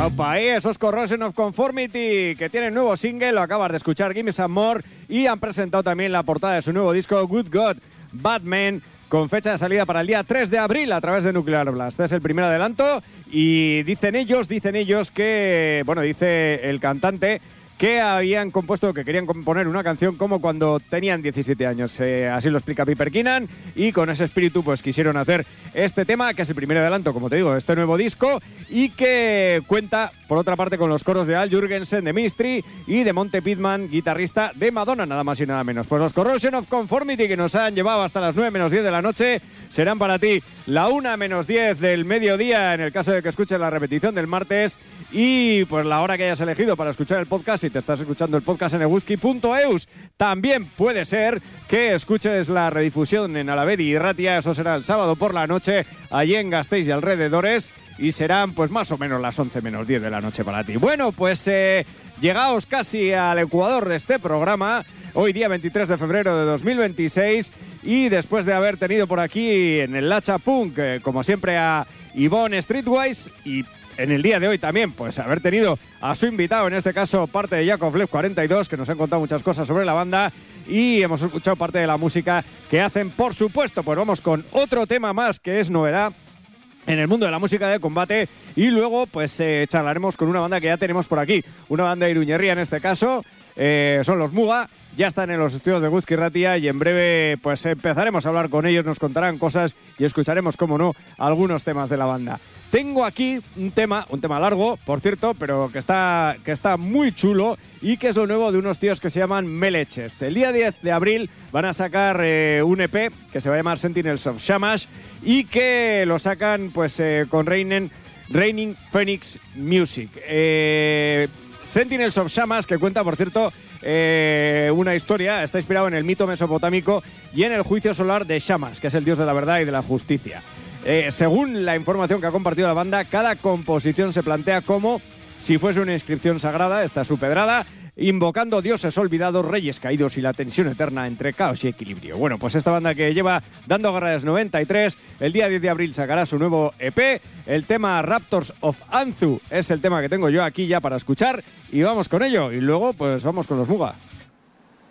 Opa, esos Corrosion of Conformity, que tienen nuevo single, lo acabas de escuchar, Gimme Some More, y han presentado también la portada de su nuevo disco, Good God, Bad Men, con fecha de salida para el día 3 de abril a través de Nuclear Blast. Este es el primer adelanto y dicen ellos que, bueno, dice el cantante, que habían compuesto, que querían componer una canción como cuando tenían 17 años. Así lo explica Piper Keenan, y con ese espíritu pues quisieron hacer este tema, que es el primer adelanto, como te digo, de este nuevo disco, y que cuenta, por otra parte, con los coros de Al Jurgensen de Ministry y de Monte Pittman, guitarrista de Madonna, nada más y nada menos. Pues los Corrosion of Conformity, que nos han llevado hasta las 9 menos 10 de la noche, serán para ti la 1 menos 10 del mediodía, en el caso de que escuches la repetición del martes, y pues la hora que hayas elegido para escuchar el podcast. Si te estás escuchando el podcast en eguski.eus, también puede ser que escuches la redifusión en Alavedi y Ratia. Eso será el sábado por la noche, allí en Gasteiz y alrededores, y serán pues más o menos las 11 menos 10 de la noche para ti. Bueno, pues llegaos casi al ecuador de este programa, hoy día 23 de febrero de 2026, y después de haber tenido por aquí en el Lacha Punk, como siempre, a Yvonne Streetwise, y en el día de hoy también, pues haber tenido a su invitado, en este caso parte de Yakovlev 42, que nos han contado muchas cosas sobre la banda, y hemos escuchado parte de la música que hacen, por supuesto. Pues vamos con otro tema más que es novedad en el mundo de la música de combate, y luego pues charlaremos con una banda que ya tenemos por aquí, una banda de Iruñerría en este caso, son los Muga. Ya están en los estudios de Eguski Ratia y en breve pues empezaremos a hablar con ellos, nos contarán cosas y escucharemos, como no, algunos temas de la banda. Tengo aquí un tema largo, por cierto, pero que está muy chulo, y que es lo nuevo de unos tíos que se llaman Meleches. El día 10 de abril van a sacar un EP que se va a llamar Sentinels of Shamash, y que lo sacan pues con Raining Phoenix Music. Sentinels of Shamash, que cuenta, por cierto, una historia, está inspirado en el mito mesopotámico y en el juicio solar de Shamash, que es el dios de la verdad y de la justicia. Según la información que ha compartido la banda, cada composición se plantea como si fuese una inscripción sagrada, está su pedrada, invocando dioses olvidados, reyes caídos y la tensión eterna entre caos y equilibrio. Bueno, pues esta banda, que lleva dando guerra desde 93, el día 10 de abril sacará su nuevo EP. El tema Raptors of Anzu es el tema que tengo yo aquí ya para escuchar, y vamos con ello, y luego pues vamos con los Muga.